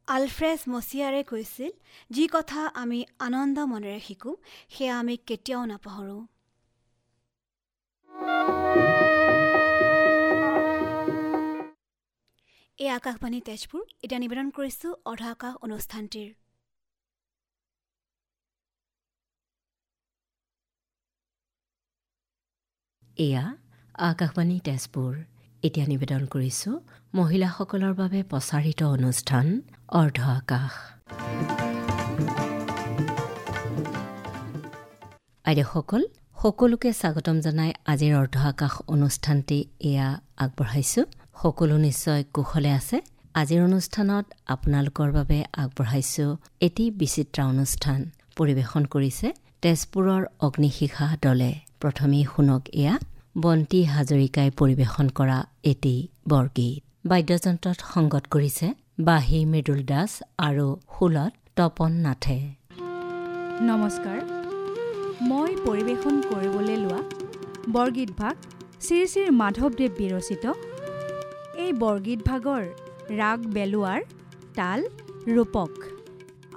Alfred মছিয়াৰে কৈছিল, যি কথা আমি আনন্দ মনেৰে শিকোঁ সেয়া আমি কেতিয়াও নাপাহৰোঁ। এই আকাশবাণী তেজপুৰ এতিয়া নিবেদন কৰিছোঁ অৰ্ধ আকাশ অনুষ্ঠানটিৰ। এয়া আকাশবাণী তেজপুৰ। এতিয়া নিবেদন কৰিছোঁ মহিলাসকলৰ বাবে প্ৰচাৰিত অনুষ্ঠান অৰ্ধ আকাশ। আইদেউসকল, সকলোকে স্বাগতম জনাই আজিৰ অৰ্ধ আকাশ অনুষ্ঠানটি এয়া আগবঢ়াইছোঁ। সকলো নিশ্চয় কুশলে আছে। আজিৰ অনুষ্ঠানত আপোনালোকৰ বাবে আগবঢ়াইছোঁ এটি বিচিত্ৰ অনুষ্ঠান। পৰিৱেশন কৰিছে তেজপুৰৰ অগ্নিশিখা দলে। প্ৰথমেই শুনক এয়া বন্তি হাজৰিকাই পৰিৱেশন কৰা এটি বৰগীত। বাদ্যযন্ত্ৰত সংগত কৰিছে বাঁহী মৃদুল দাস আৰু খোলত তপন নাথে। নমস্কাৰ, মই পৰিৱেশন কৰিবলৈ লোৱা বৰগীত ভাগ শ্ৰী শ্ৰী মাধৱদেৱ বিৰচিত। এই বৰগীত ভাগৰ ৰাগ বেলুৱাৰ, তাল ৰূপক।